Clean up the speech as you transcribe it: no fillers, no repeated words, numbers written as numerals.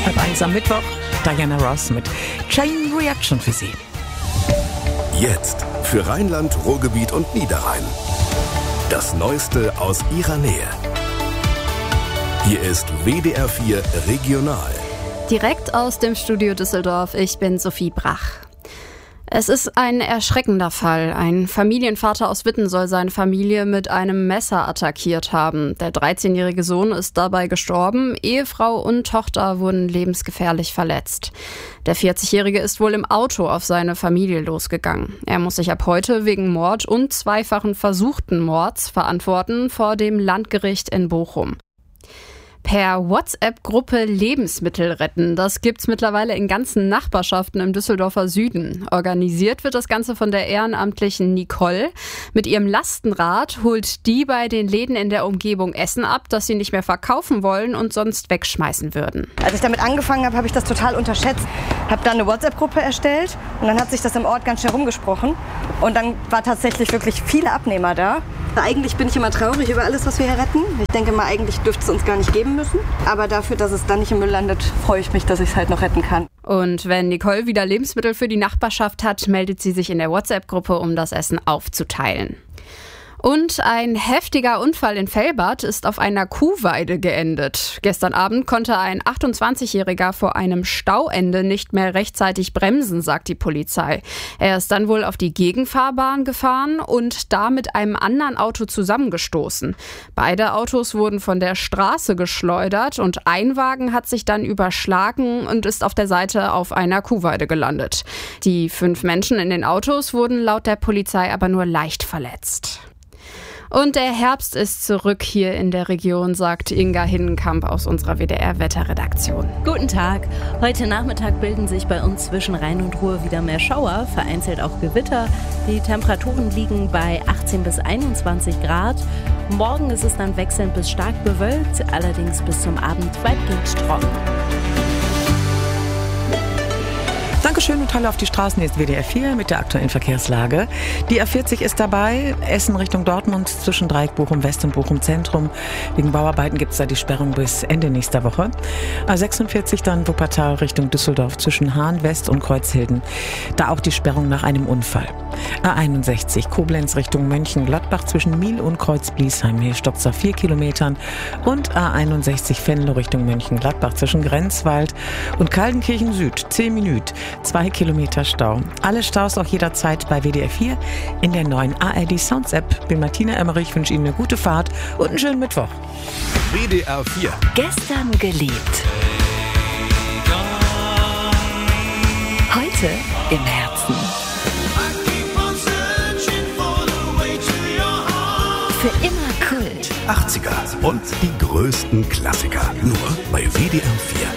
12:30 am Mittwoch. Diana Ross mit Chain Reaction für Sie. Jetzt für Rheinland, Ruhrgebiet und Niederrhein. Das Neueste aus Ihrer Nähe. Hier ist WDR 4 Regional. Direkt aus dem Studio Düsseldorf, ich bin Sophie Brach. Es ist ein erschreckender Fall. Ein Familienvater aus Witten soll seine Familie mit einem Messer attackiert haben. Der 13-jährige Sohn ist dabei gestorben. Ehefrau und Tochter wurden lebensgefährlich verletzt. Der 40-jährige ist wohl im Auto auf seine Familie losgegangen. Er muss sich ab heute wegen Mord und zweifachen versuchten Mords verantworten vor dem Landgericht in Bochum. Per WhatsApp-Gruppe Lebensmittel retten. Das gibt's mittlerweile in ganzen Nachbarschaften im Düsseldorfer Süden. Organisiert wird das Ganze von der ehrenamtlichen Nicole. Mit ihrem Lastenrad holt die bei den Läden in der Umgebung Essen ab, das sie nicht mehr verkaufen wollen und sonst wegschmeißen würden. Als ich damit angefangen habe, habe ich das total unterschätzt. Habe dann eine WhatsApp-Gruppe erstellt und dann hat sich das im Ort ganz schnell rumgesprochen. Und dann war tatsächlich wirklich viele Abnehmer da. Eigentlich bin ich immer traurig über alles, was wir hier retten. Ich denke mal, eigentlich dürfte es uns gar nicht geben müssen. Aber dafür, dass es dann nicht im Müll landet, freue ich mich, dass ich es halt noch retten kann. Und wenn Nicole wieder Lebensmittel für die Nachbarschaft hat, meldet sie sich in der WhatsApp-Gruppe, um das Essen aufzuteilen. Und ein heftiger Unfall in Velbert ist auf einer Kuhweide geendet. Gestern Abend konnte ein 28-Jähriger vor einem Stauende nicht mehr rechtzeitig bremsen, sagt die Polizei. Er ist dann wohl auf die Gegenfahrbahn gefahren und da mit einem anderen Auto zusammengestoßen. Beide Autos wurden von der Straße geschleudert und ein Wagen hat sich dann überschlagen und ist auf der Seite auf einer Kuhweide gelandet. Die 5 Menschen in den Autos wurden laut der Polizei aber nur leicht verletzt. Und der Herbst ist zurück hier in der Region, sagt Inga Hinnenkamp aus unserer WDR-Wetterredaktion. Guten Tag. Heute Nachmittag bilden sich bei uns zwischen Rhein und Ruhr wieder mehr Schauer, vereinzelt auch Gewitter. Die Temperaturen liegen bei 18 bis 21 Grad. Morgen ist es dann wechselnd bis stark bewölkt, allerdings bis zum Abend weitgehend trocken. Dankeschön und Hallo auf die Straßen. Jetzt WDR 4 mit der aktuellen Verkehrslage. Die A40 ist dabei. Essen Richtung Dortmund zwischen Dreieck Bochum West und Bochum Zentrum. Wegen Bauarbeiten gibt es da die Sperrung bis Ende nächster Woche. A46 dann Wuppertal Richtung Düsseldorf zwischen Hahn West und Kreuzhilden. Da auch die Sperrung nach einem Unfall. A61 Koblenz Richtung Mönchengladbach zwischen Miel und Kreuz-Bliesheim. Hier stoppt es auf 4 Kilometern. Und A61 Venlo Richtung Mönchengladbach zwischen Grenzwald und Kaldenkirchen Süd. 10 Minuten. 2 Kilometer Stau. Alle Staus auch jederzeit bei WDR 4 in der neuen ARD Sounds App. Bin Martina Emmerich, wünsche Ihnen eine gute Fahrt und einen schönen Mittwoch. WDR 4. Gestern geliebt. Heute im Herzen. Für immer Kult. 80er und die größten Klassiker. Nur bei WDR 4.